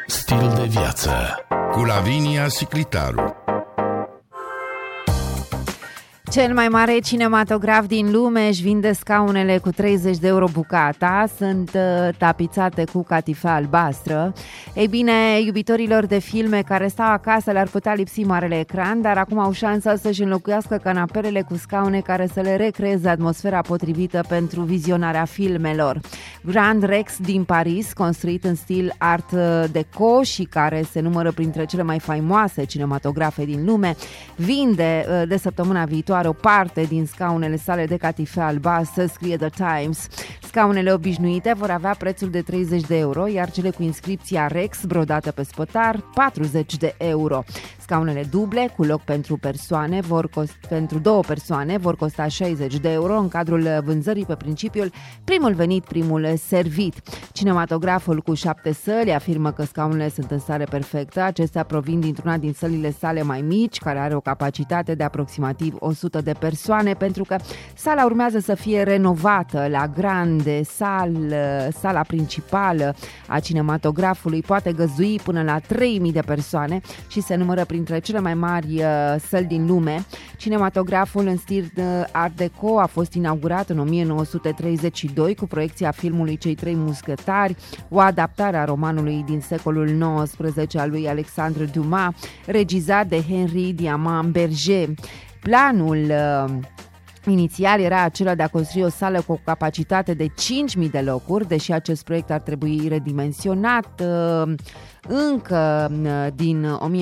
Stil de viață cu Lavinia Siclitaru. Cel mai mare cinematograf din lume își vinde scaunele cu 30 de euro bucata, sunt tapițate cu catifea albastră. Ei bine, iubitorilor de filme care stau acasă le-ar putea lipsi marele ecran, dar acum au șansa să-și înlocuiască canapelele cu scaune care să le recreeze atmosfera potrivită pentru vizionarea filmelor. Grand Rex din Paris, construit în stil Art Deco și care se numără printre cele mai faimoase cinematografe din lume, vinde de săptămâna viitoare o parte din scaunele sale de catifea albastră, scrie The Times. Scaunele obișnuite vor avea prețul de 30 de euro, iar cele cu inscripția Rex brodată pe spătar, 40 de euro. Scaunele duble, cu loc pentru pentru două persoane, vor costa 60 de euro în cadrul vânzării pe principiul primul venit, primul servit. Cinematograful cu 7 săli afirmă că scaunele sunt în stare perfectă. Acestea provin dintr-una din sălile sale mai mici, care are o capacitate de aproximativ 100 de persoane, pentru că sala urmează să fie renovată. La Grande sala principală a cinematografului poate găzdui până la 3000 de persoane și se numără printre cele mai mari săli din lume. Cinematograful în stil Art Deco a fost inaugurat în 1932 cu proiecția filmului Cei Trei Muschetari, o adaptare a romanului din secolul XIX al lui Alexandre Dumas, regizat de Henri Diamant Berger. Planul inițial era acela de a construi o sală cu o capacitate de 5.000 de locuri, deși acest proiect ar trebui redimensionat. Încă din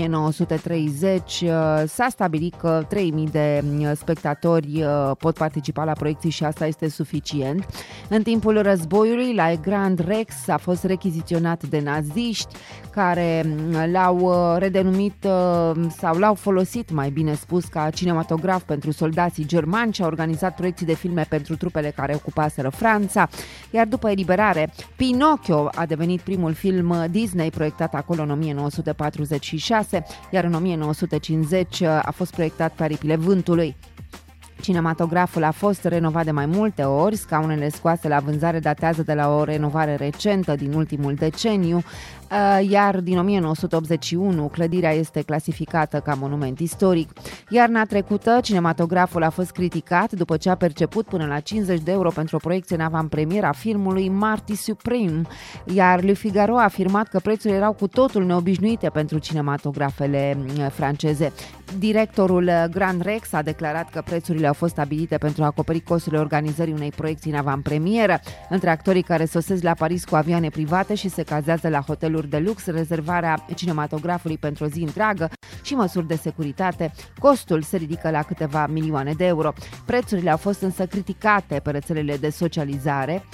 1930 s-a stabilit că 3.000 de spectatori pot participa la proiecții și asta este suficient. În timpul războiului, la Grand Rex a fost rechiziționat de naziști care l-au redenumit sau l-au folosit, mai bine spus, ca cinematograf pentru soldații germani și a organizat proiecții de filme pentru trupele care ocupaseră Franța, iar după eliberare, Pinocchio a devenit primul film Disney proiectat acolo în 1946, iar în 1950 a fost proiectat Pe aripile vântului. Cinematograful a fost renovat de mai multe ori, scaunele scoase la vânzare datează de la o renovare recentă din ultimul deceniu, iar din 1981 clădirea este clasificată ca monument istoric. Iarna trecută, cinematograful a fost criticat după ce a perceput până la 50 de euro pentru o proiecție în avantpremieră a filmului Marty Supreme, iar Le Figaro a afirmat că prețurile erau cu totul neobișnuite pentru cinematografele franceze. Directorul Grand Rex a declarat că prețurile au fost stabilite pentru a acoperi costurile organizării unei proiecții în avantpremieră. Între actorii care sosesc la Paris cu avioane private și se cazează la hoteluri de lux, rezervarea cinematografului pentru o zi întreagă și măsuri de securitate, costul se ridică la câteva milioane de euro. Prețurile au fost însă criticate pe rețelele de socializare,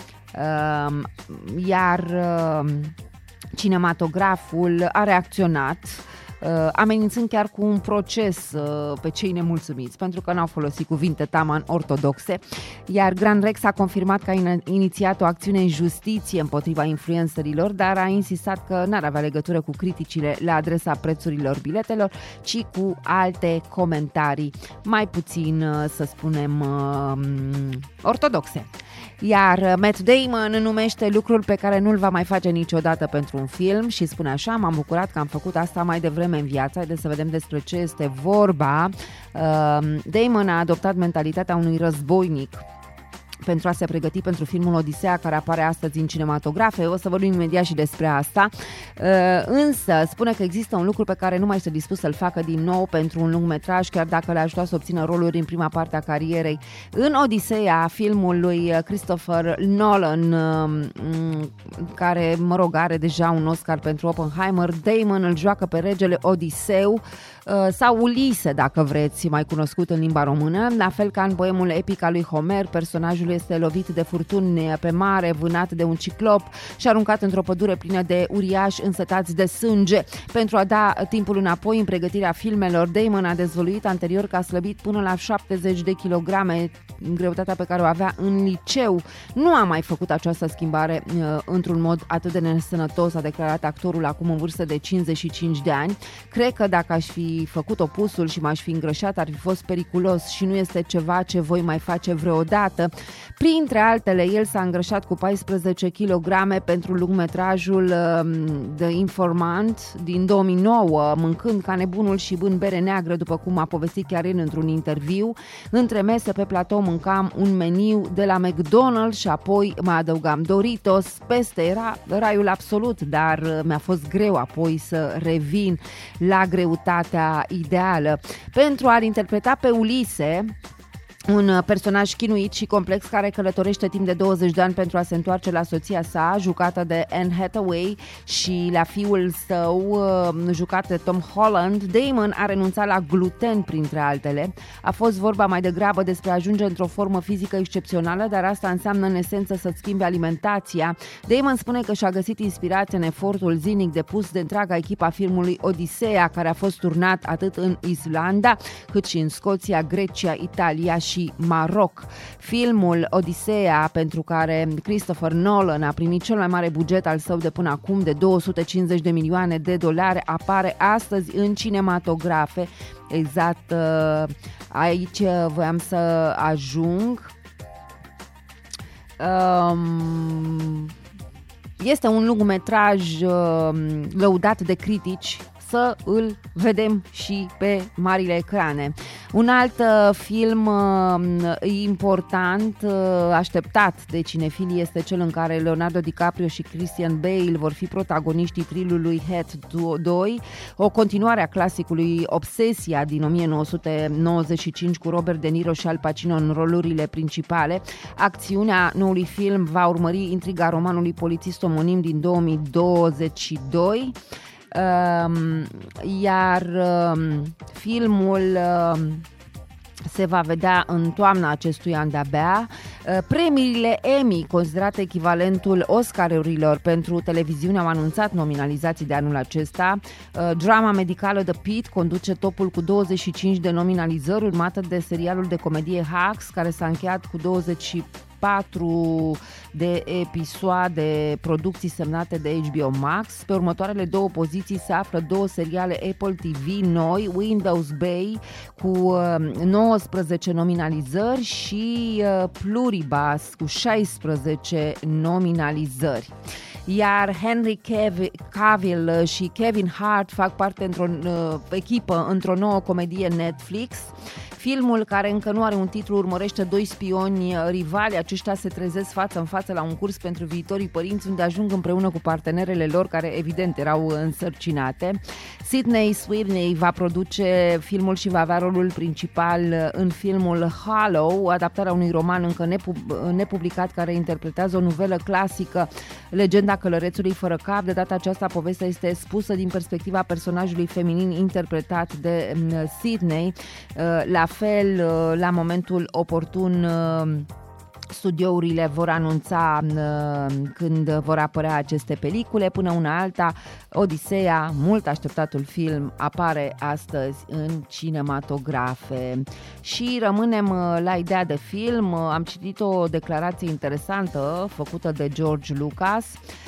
iar cinematograful a reacționat amenințând chiar cu un proces pe cei nemulțumiți, pentru că n-au folosit cuvinte taman ortodoxe, iar Grand Rex a confirmat că a inițiat o acțiune în justiție împotriva influencerilor, dar a insistat că n-ar avea legătură cu criticile la adresa prețurilor biletelor, ci cu alte comentarii mai puțin, să spunem, ortodoxe. Iar Matt Damon numește lucrul pe care nu-l va mai face niciodată pentru un film și spune așa: m-am bucurat că am făcut asta mai devreme în viață. Haideți să vedem despre ce este vorba. Damon a adoptat mentalitatea unui războinic pentru a se pregăti pentru filmul Odiseea, care apare astăzi în cinematografe. O să vorbim imediat și despre asta. Însă spune că există un lucru pe care nu mai este dispus să-l facă din nou pentru un lungmetraj, chiar dacă le-a ajutat să obțină roluri în prima parte a carierei. În Odiseea, filmul lui Christopher Nolan, care, are deja un Oscar pentru Oppenheimer, Damon îl joacă pe regele Odiseu sau Ulise, dacă vreți, mai cunoscut în limba română. La fel ca în poemul epic al lui Homer, personajul este lovit de furtuni pe mare, vânat de un ciclop și aruncat într-o pădure plină de uriași însetați de sânge. Pentru a da timpul înapoi în pregătirea filmelor, Damon a dezvăluit anterior că a slăbit până la 70 de kilograme, greutatea pe care o avea în liceu. Nu a mai făcut această schimbare într-un mod atât de nesănătos, a declarat actorul acum în vârstă de 55 de ani. Cred că dacă aș fi fi făcut opusul și m-aș fi îngrășat, ar fi fost periculos și nu este ceva ce voi mai face vreodată. Printre altele, el s-a îngrășat cu 14 kg pentru lungmetrajul The Informant din 2009, mâncând ca nebunul și bând bere neagră, după cum a povestit chiar el într-un interviu. Între mese pe platou mâncam un meniu de la McDonald's și apoi mai adăugam Doritos. Peste era raiul absolut, dar mi-a fost greu apoi să revin la greutatea ideală. Pentru a-l interpreta pe Ulise, un personaj chinuit și complex care călătorește timp de 20 de ani pentru a se întoarce la soția sa, jucată de Anne Hathaway, și la fiul său, jucat de Tom Holland, Damon a renunțat la gluten, printre altele. A fost vorba mai degrabă despre a ajunge într-o formă fizică excepțională, dar asta înseamnă în esență să-ți schimbi alimentația. Damon spune că și-a găsit inspirație în efortul zilnic depus de întreaga echipa filmului Odiseea, care a fost turnat atât în Islanda, cât și în Scoția, Grecia, Italia și Maroc. Filmul Odiseea, pentru care Christopher Nolan a primit cel mai mare buget al său de până acum, de 250 de milioane de dolari, apare astăzi în cinematografe. Exact aici voiam să ajung. Este un lungmetraj lăudat de critici, să îl vedem și pe marile ecrane. Un alt film important, așteptat de cinefilii, este cel în care Leonardo DiCaprio și Christian Bale vor fi protagoniștii trilului Heat 2, o continuare a clasicului Obsesia din 1995 cu Robert De Niro și Al Pacino în rolurile principale. Acțiunea noului film va urmări intriga romanului Polițist omonim din 2022. Iar filmul se va vedea în toamna acestui an de-abia. Premiile Emmy, considerate echivalentul Oscarurilor pentru televiziune, au anunțat nominalizații de anul acesta. Drama medicală The Pitt conduce topul cu 25 de nominalizări, urmată de serialul de comedie Hacks, care s-a încheiat cu 24 de episoade producții semnate de HBO Max. Pe următoarele două poziții se află două seriale Apple TV noi, Windows Bay cu 19 nominalizări și Pluribus cu 16 nominalizări. Iar Henry Cavill și Kevin Hart fac parte într-o echipă într-o nouă comedie Netflix. Filmul, care încă nu are un titlu, urmărește doi spioni rivali. Aceștia se trezesc față în față la un curs pentru viitorii părinți, unde ajung împreună cu partenerele lor, care evident erau însărcinate. Sydney Sweeney va produce filmul și va avea rolul principal în filmul Hollow, adaptarea unui roman încă nepublicat care interpretează o novelă clasică, Legenda călărețului fără cap. De data aceasta, povestea este spusă din perspectiva personajului feminin interpretat de Sydney. La fel, la momentul oportun, studiourile vor anunța când vor apărea aceste pelicule. Până una alta, Odiseea, mult așteptatul film, apare astăzi în cinematografe. Și rămânem la ideea de film. Am citit o declarație interesantă făcută de George Lucas,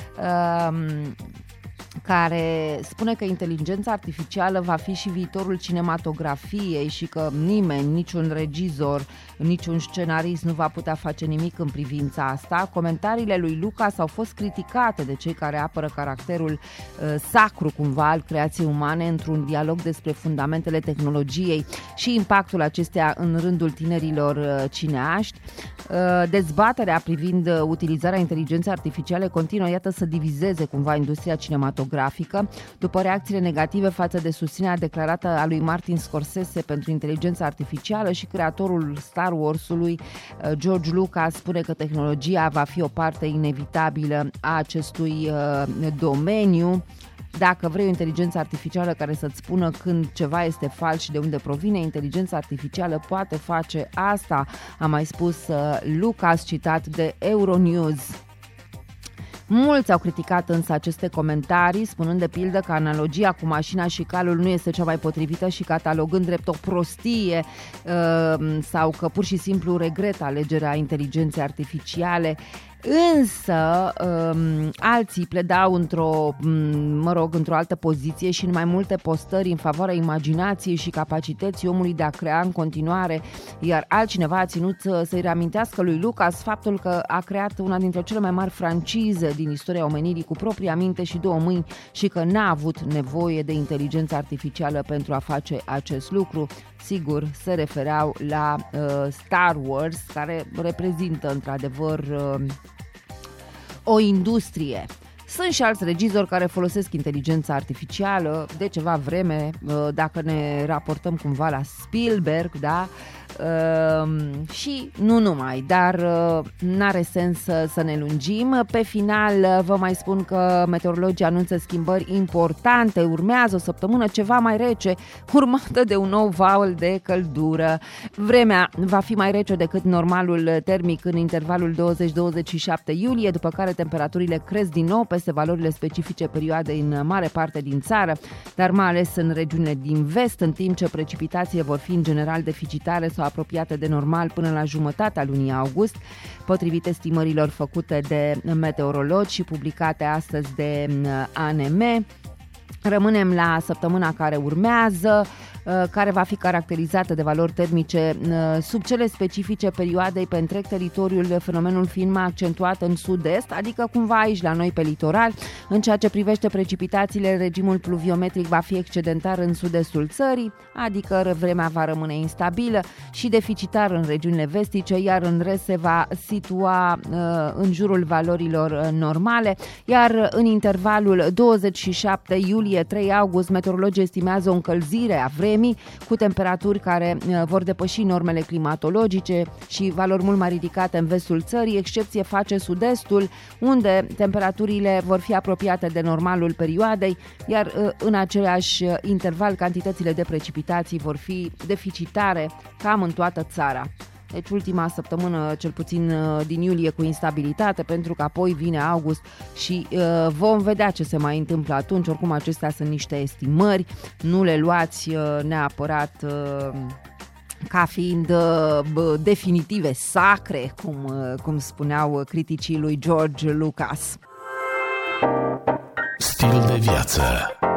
care spune că inteligența artificială va fi și viitorul cinematografiei și că nimeni, niciun regizor, niciun scenarist nu va putea face nimic în privința asta. Comentariile lui Lucas au fost criticate de cei care apără caracterul sacru cumva al creației umane într-un dialog despre fundamentele tehnologiei și impactul acesteia în rândul tinerilor cineaști. Dezbaterea privind utilizarea inteligenței artificiale continuă, iată, să divizeze cumva industria cinematografică, după reacțiile negative față de susținerea declarată a lui Martin Scorsese pentru inteligența artificială. Și creatorul Star Wars-ului, George Lucas, spune că tehnologia va fi o parte inevitabilă a acestui domeniu. Dacă vrei o inteligență artificială care să-ți spună când ceva este fals și de unde provine, inteligența artificială poate face asta, a mai spus Lucas, citat de Euronews. Mulți au criticat însă aceste comentarii, spunând de pildă că analogia cu mașina și calul nu este cea mai potrivită și catalogând drept o prostie sau că pur și simplu regretă alegerea inteligenței artificiale. Însă alții pledau într-o altă poziție și în mai multe postări în favoarea imaginației și capacității omului de a crea în continuare, iar altcineva a ținut să-i reamintească lui Lucas faptul că a creat una dintre cele mai mari francize din istoria omenirii cu propria minte și două mâini și că n-a avut nevoie de inteligență artificială pentru a face acest lucru. Sigur, se refereau la Star Wars, care reprezintă într-adevăr o industrie. Sunt și alți regizori care folosesc inteligența artificială de ceva vreme, dacă ne raportăm cumva la Spielberg, da? Și nu numai, dar n-are sens să ne lungim. Pe final vă mai spun că meteorologii anunță schimbări importante. Urmează o săptămână ceva mai rece, urmată de un nou val de căldură. Vremea va fi mai rece decât normalul termic în intervalul 20-27 iulie, după care temperaturile cresc din nou peste valorile specifice perioadei în mare parte din țară, dar mai ales în regiunile din vest, în timp ce precipitațiile vor fi în general deficitare sau apropiate de normal până la jumătatea lunii august, potrivit estimărilor făcute de meteorologi și publicate astăzi de ANM. Rămânem la săptămâna care urmează, care va fi caracterizată de valori termice sub cele specifice perioadei pe întreg teritoriul, fenomenul fiind mai accentuat în sud-est, adică cumva aici la noi pe litoral. În ceea ce privește precipitațiile, regimul pluviometric va fi excedentar în sud-estul țării, adică vremea va rămâne instabilă și deficitar în regiunile vestice, iar în rest se va situa în jurul valorilor normale, iar în intervalul 27 iulie-3 august meteorologii estimează o încălzire a vremii cu temperaturi care vor depăși normele climatologice și valori mult mai ridicate în vestul țării, excepție face sud-estul, unde temperaturile vor fi apropiate de normalul perioadei, iar în același interval cantitățile de precipitații vor fi deficitare cam în toată țara. Deci ultima săptămână, cel puțin din iulie, cu instabilitate, pentru că apoi vine august și vom vedea ce se mai întâmplă atunci. Oricum, acestea sunt niște estimări, nu le luați neapărat ca fiind definitive, sacre, cum spuneau criticii lui George Lucas. Stil de viață.